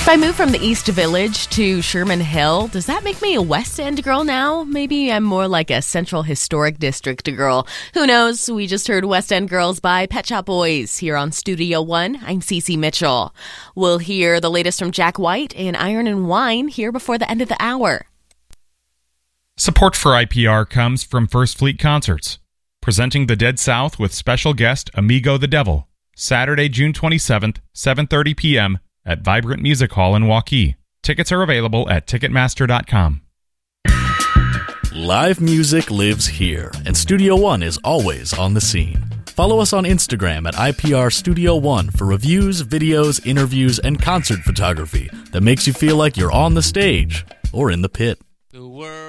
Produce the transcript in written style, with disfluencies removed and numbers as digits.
If I move from the East Village to Sherman Hill, does that make me a West End girl now? Maybe I'm more like a Central Historic District girl. Who knows? We just heard West End Girls by Pet Shop Boys here on Studio One. I'm Cece Mitchell. We'll hear the latest from Jack White and Iron and Wine here before the end of the hour. Support for IPR comes from First Fleet Concerts, presenting the Dead South with special guest Amigo the Devil, Saturday, June 27th, 7:30 p.m. at Vibrant Music Hall in Waukee. Tickets are available at Ticketmaster.com. Live music lives here, and Studio One is always on the scene. Follow us on Instagram at IPR Studio One for reviews, videos, interviews, and concert photography that makes you feel like you're on the stage or in the pit.